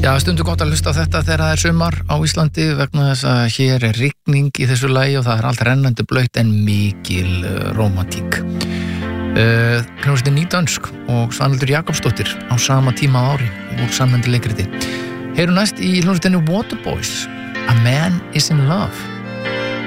Já, stundu gott að hlusta á þetta þegar það er sumar á Íslandi vegna þess að hér er rigning í þessu lagi og það er allt rennandi blautt en mikil rómantík. Hljómsveitin Nýdönsk og Svanhildur Jakobsdóttir á sama tíma á ári úr samhendu leikriti. Heyrum næst í hljómsveitinni Waterboys, A Man Is In Love.